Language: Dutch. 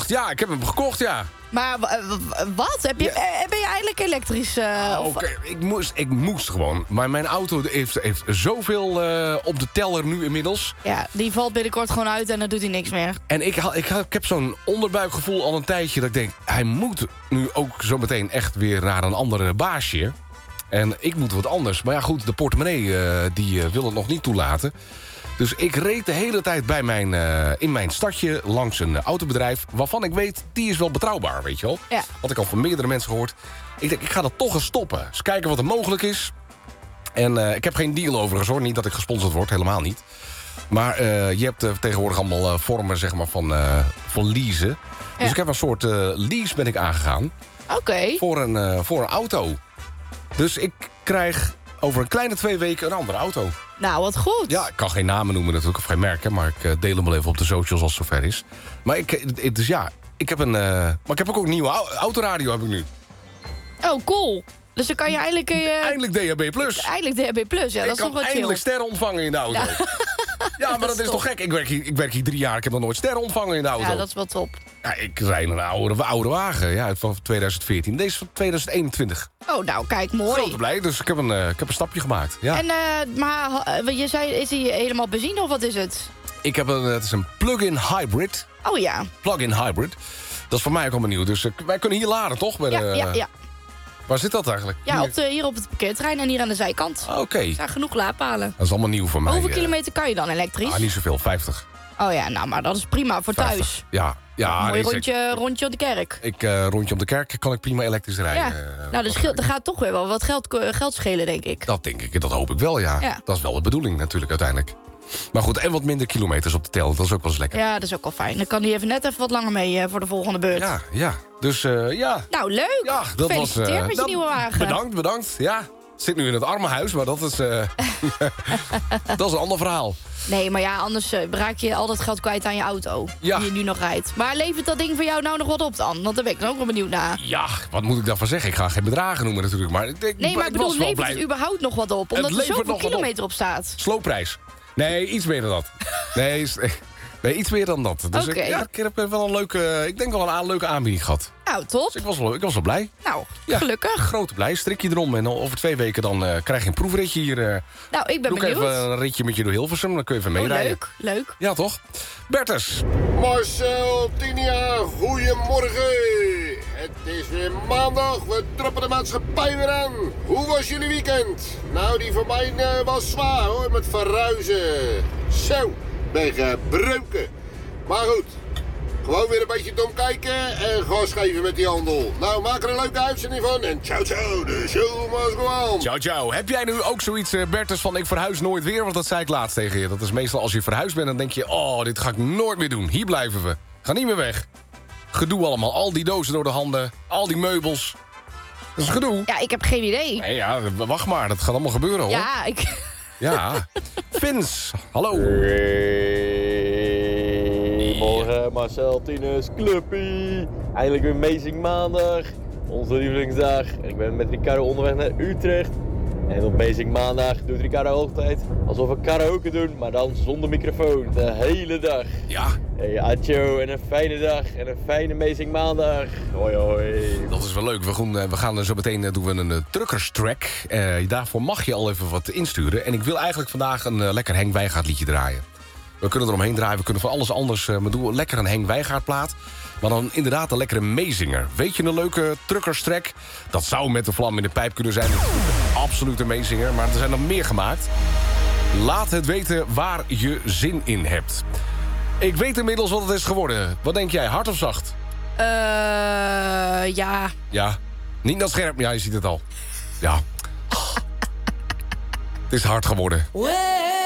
gekocht. Ja, ik heb hem gekocht, ja. Maar wat? Ben je eigenlijk elektrisch? Oké, ik moest gewoon. Maar mijn auto heeft zoveel op de teller nu inmiddels. Ja, die valt binnenkort gewoon uit en dan doet hij niks meer. En ik heb zo'n onderbuikgevoel al een tijdje dat ik denk, hij moet nu ook zo meteen echt weer naar een andere baasje. En ik moet wat anders. Maar ja goed, de portemonnee die wil het nog niet toelaten. Dus ik reed de hele tijd in mijn stadje langs een autobedrijf, waarvan ik weet, die is wel betrouwbaar, weet je wel. Ja. Had ik al van meerdere mensen gehoord. Ik denk, ik ga dat toch eens stoppen. Eens kijken wat er mogelijk is. En ik heb geen deal overigens hoor. Niet dat ik gesponsord word, helemaal niet. Maar je hebt tegenwoordig allemaal vormen zeg maar, van leasen. Ja. Dus ik heb een soort lease ben ik aangegaan. Oké. Voor een auto. Dus ik krijg over een kleine 2 weken een andere auto. Nou, wat goed. Ja, ik kan geen namen noemen natuurlijk, of geen merken. Maar ik deel hem wel even op de socials als het zover is. Maar ik heb ook een nieuwe autoradio heb ik nu. Oh, cool. Dus dan kan je eindelijk... Eindelijk DHB+. Eindelijk DHB+, ja, dat is toch wel chill. Ik kan eindelijk sterren ontvangen in de auto. Ja, maar dat is toch gek? Ik werk hier 3 jaar, ik heb nog nooit sterren ontvangen in de auto. Ja, dat is wel top. Ja, ik rijd een oude wagen, van 2014. Deze is van 2021. Oh, nou, kijk, mooi. Grote blij, dus ik heb een stapje gemaakt. Ja. En, maar je zei, is hij helemaal benzine of wat is het? Het is een plug-in hybrid. Oh ja. Plug-in hybrid. Dat is voor mij ook allemaal nieuw. Dus wij kunnen hier laden, toch? Ja. Waar zit dat eigenlijk? Ja, hier op het parkeerterrein en hier aan de zijkant. Oké. Er zijn genoeg laadpalen. Dat is allemaal nieuw voor mij. Hoeveel kilometer kan je dan elektrisch? Niet zoveel, 50. Oh ja, nou, maar dat is prima voor 50. thuis. Ja, mooi rondje op de kerk. Rondje om de kerk kan ik prima elektrisch rijden. Ja. Nou, er gaat toch weer wel wat geld schelen, denk ik. Dat denk ik, dat hoop ik wel, ja. Ja. Dat is wel de bedoeling natuurlijk uiteindelijk. Maar goed, en wat minder kilometers op de tel, dat is ook wel eens lekker. Ja, dat is ook wel fijn. Dan kan hij net even wat langer mee voor de volgende beurt. Ja. Dus ja. Nou, leuk. Ja, dat Gefeliciteerd met je nieuwe wagen. Bedankt. Ja, zit nu in het armenhuis, maar dat is, dat is een ander verhaal. Nee, maar ja, anders raak je al dat geld kwijt aan je auto. Ja. Die je nu nog rijdt. Maar levert dat ding voor jou nou nog wat op dan? Want daar ben ik dan ook wel benieuwd naar. Ja, wat moet ik daarvan zeggen? Ik ga geen bedragen noemen natuurlijk. Maar ik bedoel, levert het überhaupt nog wat op? Omdat er zoveel kilometer op staat. Sloopprijs. Nee, iets meer dan dat. Nee, iets meer dan dat. Dus Okay. ik heb wel ik denk wel een leuke aanbieding gehad. Nou, top. Dus ik was wel blij. Nou, ja, gelukkig. Grote blij, strikje erom. En over 2 weken dan krijg je een proefritje hier. Nou, ik ben doe benieuwd. Even een ritje met je door Hilversum, dan kun je even meerijden. Leuk. Ja, toch? Bertus. Marcel, Tinia, goedemorgen. Het is weer maandag, we trappen de maatschappij weer aan. Hoe was jullie weekend? Nou, die van mij was zwaar hoor, met verruizen. Zo, ben gebroken. Maar goed, gewoon weer een beetje dom kijken en gas geven met die handel. Nou, maak er een leuke uitzending van en ciao, de show must go on. Ciao. Heb jij nu ook zoiets, Bertus, van ik verhuis nooit weer? Want dat zei ik laatst tegen je. Dat is meestal als je verhuisd bent, dan denk je, oh, dit ga ik nooit meer doen. Hier blijven we. Ga niet meer weg. Gedoe allemaal. Al die dozen door de handen. Al die meubels. Dat is gedoe. Ja, ik heb geen idee. Nee, ja, wacht maar. Dat gaat allemaal gebeuren, hoor. Ja, Ja. Vince, hallo. Goedemorgen, Marcel, Tinus, Cluppy. Eindelijk weer Amazing Maandag. Onze lievelingsdag. Ik ben met Ricardo onderweg naar Utrecht. En op Amazing Maandag doet Ricardo altijd alsof we karaoke doen, maar dan zonder microfoon. De hele dag. Ja. Hey, Atjo, en een fijne dag en een fijne Amazing Maandag. Hoi, hoi. Dat is wel leuk. We gaan zo meteen doen we een truckerstrack. Daarvoor mag je al even wat insturen. En ik wil eigenlijk vandaag een lekker Henk Wijngaard liedje draaien. We kunnen eromheen draaien, we kunnen van alles anders. Maar doen lekker een Henk Wijngaard plaat. Maar dan inderdaad een lekkere meezinger. Weet je een leuke truckerstrack? Dat zou met de vlam in de pijp kunnen zijn. Absoluut een meezinger, maar er zijn nog meer gemaakt. Laat het weten waar je zin in hebt. Ik weet inmiddels wat het is geworden. Wat denk jij, hard of zacht? Ja. Ja, niet dat scherp. Ja, je ziet het al. Ja. Het is hard geworden.